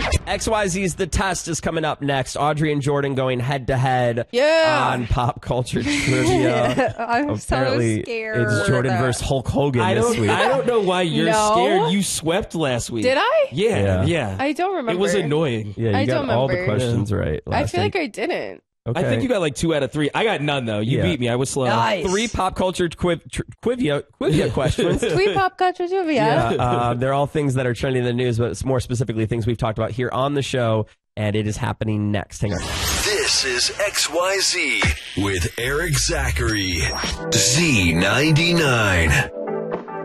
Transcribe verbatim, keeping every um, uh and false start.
X Y Z's The Test is coming up next. Audrey and Jordan going head to head Yeah. on pop culture trivia. I'm Apparently, so scared. it's Jordan versus Hulk Hogan I this don't, week. I don't know why you're No? scared. You swept last week. Did I? Yeah, Yeah. yeah. I don't remember. It was annoying. Yeah, you I got don't all the remember. questions right. I last feel week. like I didn't. Okay. I think you got like two out of three. I got none though. You Yeah. beat me. I was slow. Nice. three pop culture quiv- tr- quivia quivia questions. Tweet pop culture trivia. Yeah, uh, they're all things that are trending in the news, but it's more specifically things we've talked about here on the show, and it is happening next. Hang on. This is X Y Z with Eric Zachary. Z ninety-nine.